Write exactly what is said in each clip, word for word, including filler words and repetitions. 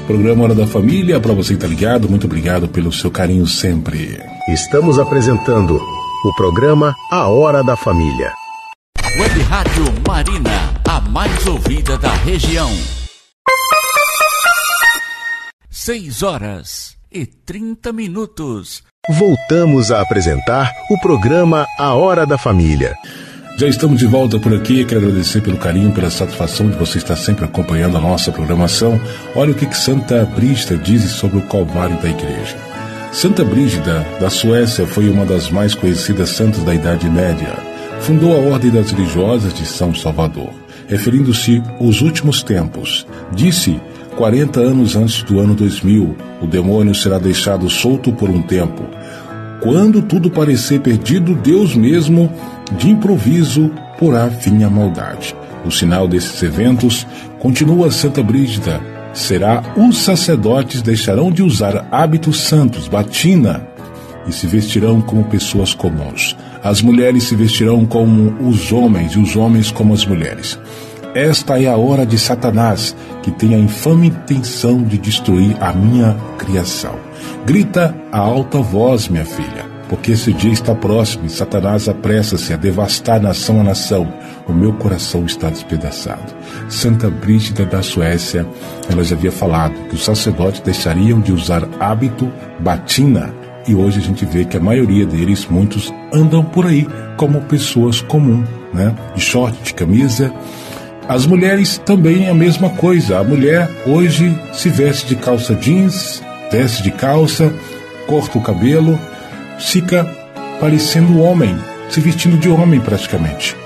Programa Hora da Família, para você que tá ligado, muito obrigado pelo seu carinho sempre. Estamos apresentando o programa A Hora da Família. Web Rádio Marina, a mais ouvida da região. Seis horas e trinta minutos. Voltamos a apresentar o programa A Hora da Família. Já estamos de volta por aqui. Quero agradecer pelo carinho, pela satisfação de você estar sempre acompanhando a nossa programação. Olha o que, que Santa Brígida diz sobre o Calvário da Igreja. Santa Brígida, da Suécia, foi uma das mais conhecidas santas da Idade Média. Fundou a Ordem das Religiosas de São Salvador, referindo-se aos últimos tempos. Disse, quarenta anos antes do ano dois mil, o demônio será deixado solto por um tempo. Quando tudo parecer perdido, Deus mesmo, de improviso, porá fim à maldade. O sinal desses eventos, continua Santa Brígida, será os sacerdotes deixarão de usar hábitos santos, batina, e se vestirão como pessoas comuns. As mulheres se vestirão como os homens e os homens como as mulheres. Esta é a hora de Satanás, que tem a infame intenção de destruir a minha criação. Grita a alta voz, minha filha, porque esse dia está próximo e Satanás apressa-se a devastar nação a nação. O meu coração está despedaçado. Santa Brígida da Suécia, ela já havia falado que os sacerdotes deixariam de usar hábito, batina, e hoje a gente vê que a maioria deles, muitos, andam por aí como pessoas comuns, né? De short, de camisa. As mulheres também é a mesma coisa. A mulher hoje se veste de calça jeans, veste de calça, corta o cabelo, fica parecendo homem, se vestindo de homem praticamente.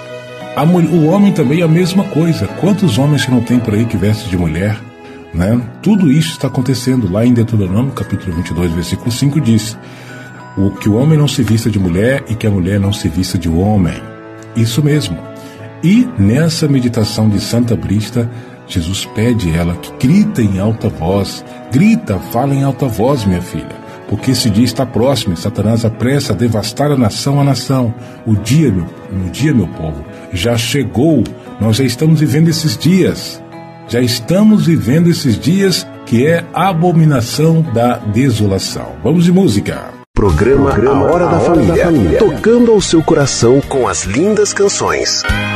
A mulher, o homem também é a mesma coisa. Quantos homens que não tem por aí que vestem de mulher, né? Tudo isso está acontecendo. Lá em Deuteronômio, capítulo vinte e dois, versículo cinco, diz o que o homem não se vista de mulher e que a mulher não se vista de homem. Isso mesmo. E nessa meditação de Santa Brígida, Jesus pede ela que grita em alta voz, grita, fala em alta voz, minha filha, porque esse dia está próximo e Satanás apressa a devastar a nação a nação. O dia, meu, o dia, meu povo, já chegou. Nós já estamos vivendo esses dias. Já estamos vivendo esses dias que é a abominação da desolação. Vamos de música. Programa, Programa A Hora, da, a Hora Família, da Família, tocando ao seu coração com as lindas canções.